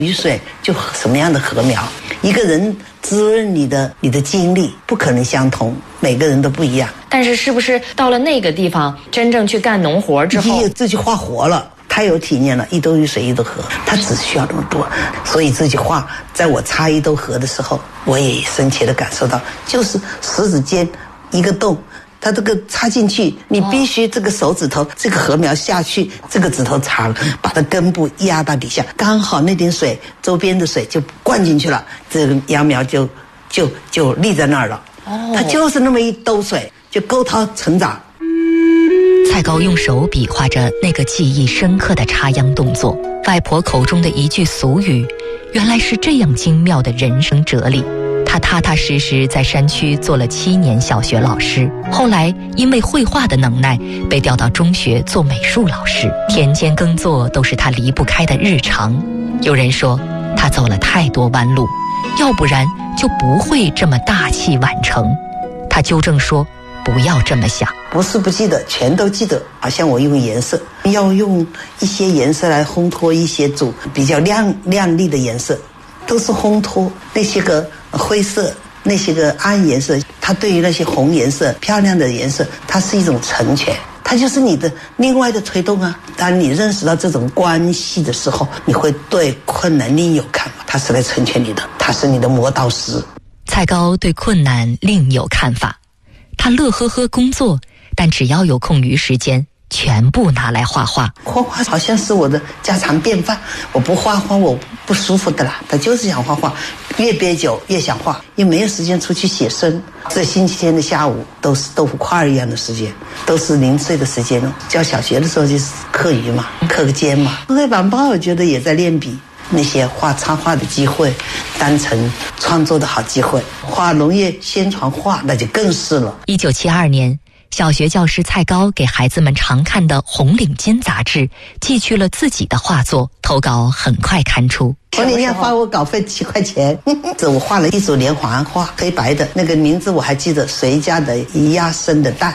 雨水就什么样的禾苗，一个人滋润你的经历不可能相同，每个人都不一样。 但是是不是到了那个地方真正去干农活之后， 自己画活了，他有体验了，一兜雨水一兜禾，他只需要那么多。所以这句话在我插一兜禾的时候，我也深切的感受到，就是食指间一个洞，它这个插进去，你必须这个手指头这个禾苗下去，这个指头长，把它根部压到底下，刚好那点水周边的水就灌进去了，这个秧苗就立在那儿了。它就是那么一兜水就够它成长。 蔡高用手比划着那个记忆深刻的插秧动作，外婆口中的一句俗语，原来是这样精妙的人生哲理。他踏踏实实在山区做了7年小学老师，后来因为绘画的能耐被调到中学做美术老师。田间耕作都是他离不开的日常。有人说他走了太多弯路，要不然就不会这么大器晚成。他纠正说，不要这么想， 不是不记得，全都记得。好像我用颜色，要用一些颜色来烘托一些比较亮丽的颜色，都是烘托那些个灰色，那些个暗颜色。它对于那些红颜色漂亮的颜色，它是一种成全，它就是你的另外的推动啊。当你认识到这种关系的时候，你会对困难另有看法，它是来成全你的，它是你的磨刀石。 蔡高对困难另有看法，他乐呵呵工作，但只要有空余时间全部拿来画画。 画画好像是我的家常便饭，我不画画我不舒服的啦。他就是想画画，越憋久越想画，又没有时间出去写生。这星期天的下午都是豆腐块一样的时间，都是零碎的时间。教小学的时候就是课余嘛，课个间嘛。黑板报我觉得也在练笔，那些画插画的机会，单纯创作的好机会。画农业宣传画那就更是了。 1972年，小学教师蔡高给孩子们常看的《红领巾》杂志寄去了自己的画作，投稿很快刊出。 红领巾花我稿费7块钱，这我画了一组连环画，黑白的，那个名字我还记得，谁家的鸭生的蛋。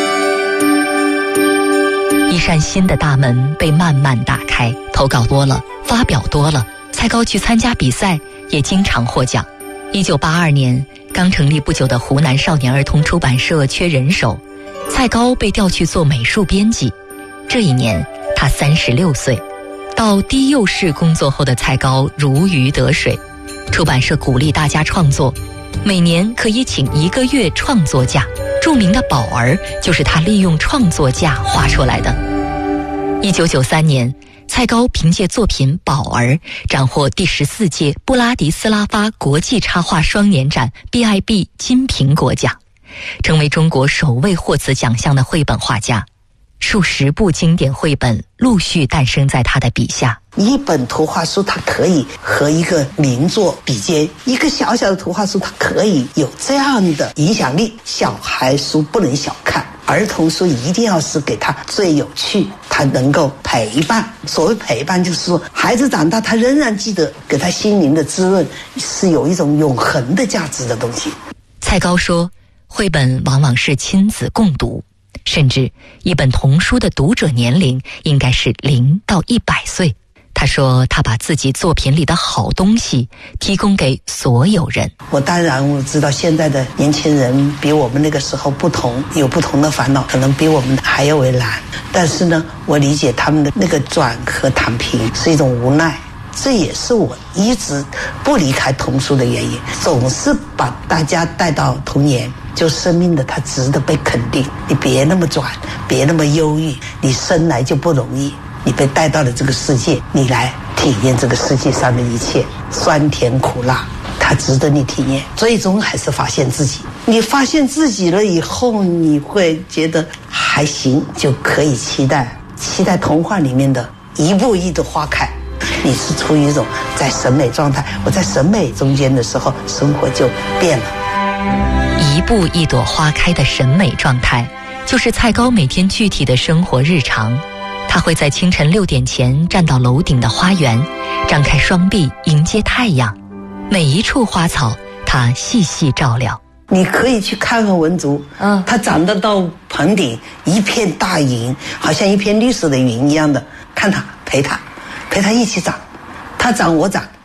一扇新的大门被慢慢打开，投稿多了，发表多了，蔡高去参加比赛也经常获奖。1982年，刚成立不久的湖南少年儿童出版社缺人手，蔡高被调去做美术编辑。这一年他36岁。到低幼市工作后的蔡高如鱼得水，出版社鼓励大家创作，每年可以请1个月创作假，著名的宝儿就是他利用创作假画出来的。1993年，蔡高凭借作品《宝儿》斩获第14届布拉迪斯拉发国际插画双年展 BIB 金苹果奖，成为中国首位获此奖项的绘本画家。数十部经典绘本陆续诞生在他的笔下。 一本图画书它可以和一个名作比肩，一个小小的图画书它可以有这样的影响力。小孩书不能小看，儿童书一定要是给他最有趣，他能够陪伴。所谓陪伴，就是说孩子长大他仍然记得，给他心灵的滋润是有一种永恒的价值的东西。 蔡高说，绘本往往是亲子共读，甚至一本童书的读者年龄应该是0到100岁。他说他把自己作品里的好东西提供给所有人。 我当然我知道现在的年轻人比我们那个时候不同，有不同的烦恼，可能比我们还要为难，但是呢，我理解他们的那个转和躺平是一种无奈。这也是我一直不离开童书的原因，总是把大家带到童年，就生命的它值得被肯定。你别那么转，别那么忧郁，你生来就不容易，你被带到了这个世界，你来体验这个世界上的一切酸甜苦辣，它值得你体验。最终还是发现自己，你发现自己了以后，你会觉得还行，就可以期待童话里面的一步一朵花开。你是处于一种在审美状态，我在审美中间的时候，生活就变了。 一步一朵花开的审美状态，就是蔡高每天具体的生活日常。他会在清晨6点前站到楼顶的花园，张开双臂迎接太阳，每一处花草他细细照料。 你可以去看看文竹，它长得到棚顶一片大云，好像一片绿色的云一样的，看它陪它一起长， 他涨我涨。